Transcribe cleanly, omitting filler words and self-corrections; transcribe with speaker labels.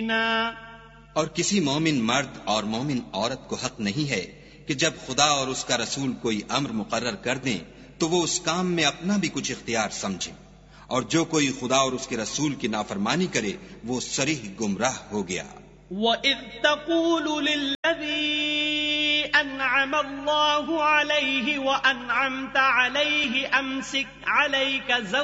Speaker 1: मुबीना।
Speaker 2: और किसी मोमिन मर्द और मोमिन औरत को हक नहीं है कि जब खुदा और उसका रसूल कोई अम्र मुकर्रर कर दें तो वो उस काम में अपना भी कुछ इख्तियार समझे, और जो कोई खुदा और उसके रसूल की नाफरमानी करे वो सरीह गुमराह हो गया।
Speaker 1: वइज़ तक़ूलु लिल्लज़ी अनअम अल्लाहु अलैहि व अनअमत अलैहि अमसिक अलैका